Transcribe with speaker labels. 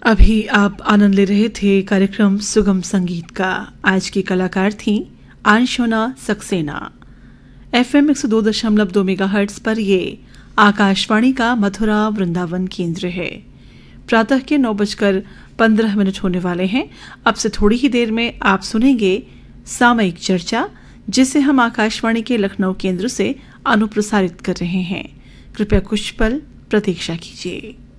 Speaker 1: अभी आप आनंद ले रहे थे कार्यक्रम सुगम संगीत का। आज की कलाकार थी आंशोना सक्सेना। FM 102.2 मेगाहर्ट्ज पर ये आकाशवाणी का मथुरा वृंदावन केंद्र है। प्रातः के 9:15 होने वाले हैं। अब से थोड़ी ही देर में आप सुनेंगे सामयिक चर्चा, जिसे हम आकाशवाणी के लखनऊ केंद्र से अनुप्रसारित कर रहे हैं। कृपया कुछ पल प्रतीक्षा कीजिए।